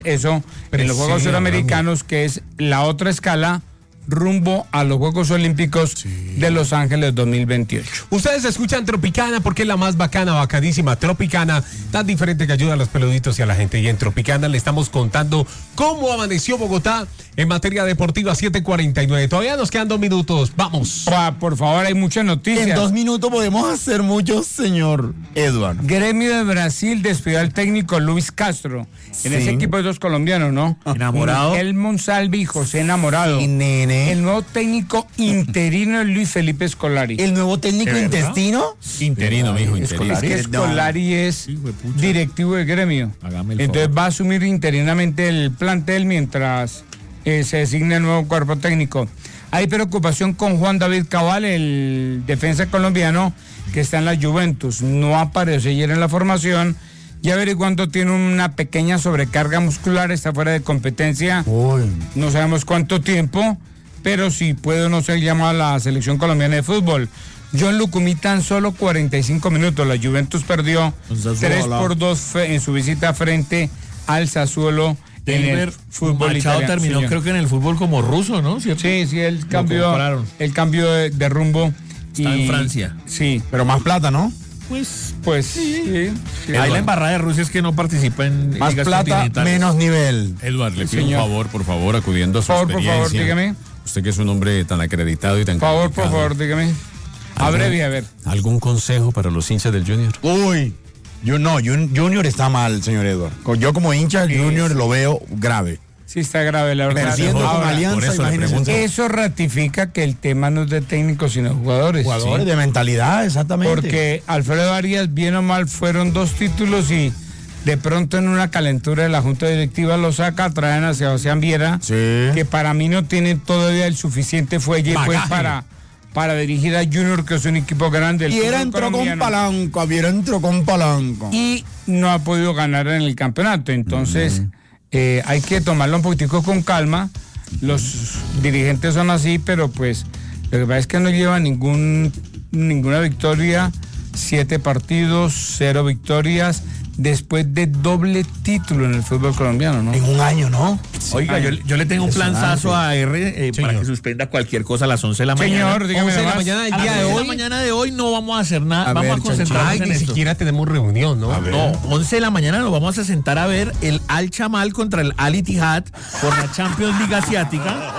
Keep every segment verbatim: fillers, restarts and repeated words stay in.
Eso Pero en los sí, Juegos Suramericanos, que es la otra escala rumbo a los Juegos Olímpicos sí. de Los Ángeles dos mil veintiocho. Ustedes escuchan Tropicana porque es la más bacana, bacadísima, Tropicana, tan diferente que ayuda a los peluditos y a la gente. Y en Tropicana le estamos contando cómo amaneció Bogotá en materia deportiva. Siete cuarenta y nueve, todavía nos quedan dos minutos, vamos. Pa, por favor, hay muchas noticias. En dos minutos podemos hacer mucho, señor Edward. Gremio de Brasil despidió al técnico Luis Castro. Sí. En ese equipo hay dos colombianos, ¿no? Enamorado. El Monsalvi y José Enamorado. Y nene. El nuevo técnico interino es Luis Felipe Scolari. ¿El nuevo técnico intestino? Interino, mijo, interino. Es que Scolari es directivo del gremio. Entonces va a asumir interinamente el plantel mientras eh, se designe el nuevo cuerpo técnico. Hay preocupación con Juan David Cabal, el defensa colombiano que está en la Juventus. No apareció ayer en la formación. Y averiguando tiene una pequeña sobrecarga muscular, está fuera de competencia. Uy. No sabemos cuánto tiempo, pero sí puede o no ser llamado a la selección colombiana de fútbol. John Lucumí tan solo cuarenta y cinco minutos. La Juventus perdió tres por dos en su visita frente al Sassuolo en el fútbol Machado italiano. terminó Señor. creo que en el fútbol como ruso, ¿no? ¿Cierto? Sí, sí, él cambió, el cambio de, de rumbo. Está y, en Francia. Sí. Pero más plata, ¿no? Pues, pues sí. sí, sí Ahí la embarrada de Rusia es que no participa en más ligas plata, menos nivel. Edward, le pido un favor, por favor, acudiendo a su por experiencia. Por favor, dígame. Usted que es un hombre tan acreditado y tan Por favor, por favor, dígame. Abrevia, a ver. ¿Algún consejo para los hinchas del Junior? Uy, yo no, Junior está mal, señor Edward. Yo como hincha del Junior lo veo grave. Sí, está grave, la verdad. Perdiendo con Alianza, eso, eso ratifica que el tema no es de técnicos, sino de jugadores. Jugadores, sí. De mentalidad, exactamente. Porque Alfredo Arias, bien o mal, fueron dos títulos y de pronto en una calentura de la Junta Directiva lo saca, traen a Sebastián Viera, sí. que para mí no tiene todavía el suficiente fuelle pues, para, para dirigir a Junior, que es un equipo grande. Y Viera entró con palanca, Viera entró con palanca. Y no ha podido ganar en el campeonato, entonces... Uh-huh. Eh, hay que tomarlo un poquitico con calma. Los dirigentes son así, pero pues lo que pasa es que no lleva ningún ninguna victoria, siete partidos, cero victorias, después de doble título en el fútbol colombiano, ¿no? En un año, ¿no? Sí, Oiga, yo, yo le tengo un planzazo a R eh, para que suspenda cualquier cosa a las once de la mañana. Señor, dígame once de la mañana del día de hoy. A la mañana de hoy no vamos a hacer nada, a vamos ver, a concentrarnos Ay, en ni esto. siquiera tenemos reunión, ¿no? No, once de la mañana nos vamos a sentar a ver el Al Chamal contra el Al Ittihad por la Champions League Asiática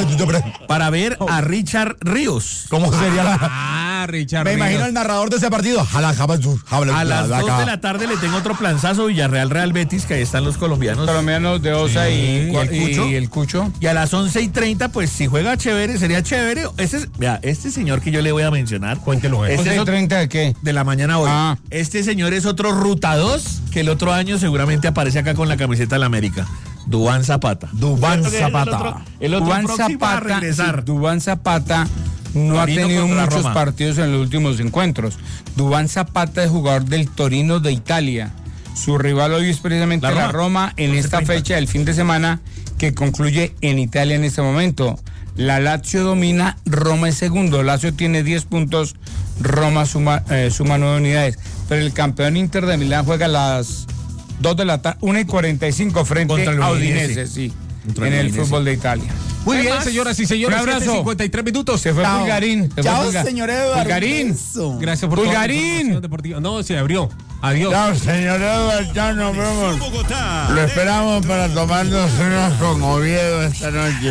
para ver a Richard Ríos. ¿Cómo sería la...? Ah, Richard Me Ríos. imagino el narrador de ese partido. A las dos de la tarde le tengo otro planzazo, Villarreal Real Betis, que ahí están los colombianos. Colombianos de Osa sí, y, y, el Cucho. y el Cucho. Y a las once y treinta, pues si juega chévere, sería chévere. Este, es, vea, este señor que yo le voy a mencionar. Cuéntelo. Este ¿once y treinta de qué? De la mañana hoy. Ah. Este señor es otro Ruta dos, que el otro año seguramente aparece acá con la camiseta de la América. Duván Zapata. Duván Zapata. El otro, el otro Duván Zapata, a regresar. Sí, Duván Zapata no Torino ha tenido muchos Roma. partidos en los últimos encuentros. Duván Zapata es jugador del Torino de Italia. Su rival hoy es precisamente la Roma, la Roma en esta fecha del fin de semana que concluye en Italia en este momento. La Lazio domina, Roma es segundo. Lazio tiene diez puntos, Roma suma, eh, suma nueve unidades. Pero el campeón Inter de Milán juega a las dos de la tarde, una y cuarenta y cinco frente a Udinese, sí, en el fútbol de Italia. Muy bien, más? señoras y señores. Un abrazo. cincuenta y tres minutos. Se fue Chao. Pulgarín. Se Chao, fue Pulga... señor Edward. Pulgarín. Eso. Gracias por Pulgarín. Toda no, se abrió. Adiós. Chao, señor Edward. Ya nos vemos. Lo esperamos para tomarnos unos con Oviedo esta noche.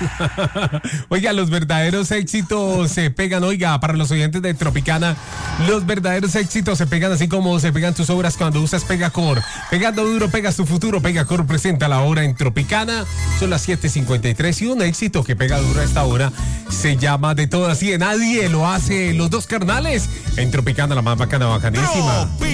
Oiga, los verdaderos éxitos se pegan. Oiga, para los oyentes de Tropicana, los verdaderos éxitos se pegan así como se pegan tus obras cuando usas Pegacor. Pegando duro, pegas tu futuro. Pegacor presenta la hora en Tropicana. Son las siete cincuenta y tres y un éxito que pega duro a esta hora se llama De Todas y de Nadie. Lo hace Los Dos Carnales en Tropicana, la más bacana, bacanísima.